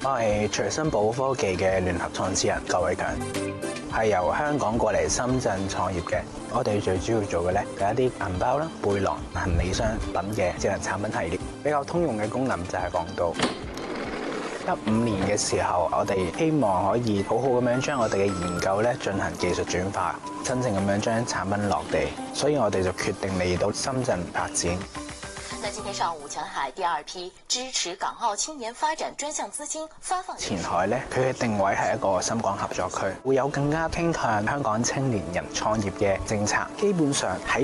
我係隨身寶科技嘅聯合創始人郭偉強，係由香港過嚟深圳創業嘅。我哋最主要做嘅咧係一啲銀包啦、背囊、行李箱等嘅智能產品系列。比較通用嘅功能就係防盜。15年嘅時候，我哋希望可以好好咁樣將我哋嘅研究咧進行技術轉化，真正咁樣將產品落地。所以我哋就決定嚟到深圳發展。 那今天上午，前海第二批支持港澳青年發展專項資金發放。 前海咧，佢嘅定位係一個深港合作區，會有更加傾向香港青年人創業嘅政策。基本上喺